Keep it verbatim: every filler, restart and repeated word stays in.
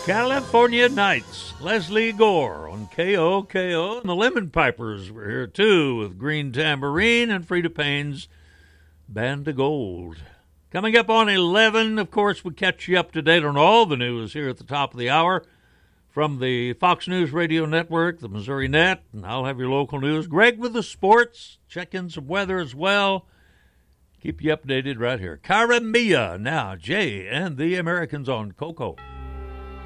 California Nights, Leslie Gore on K O K O. And the Lemon Pipers were here, too, with Green Tambourine and Frida Payne's Band of Gold. Coming up on eleven, of course, we catch you up to date on all the news here at the top of the hour from the Fox News Radio Network, the Missouri Net, and I'll have your local news. Greg with the sports, check in some weather as well. Keep you updated right here. Cara Mia, now Jay and the Americans on Coco.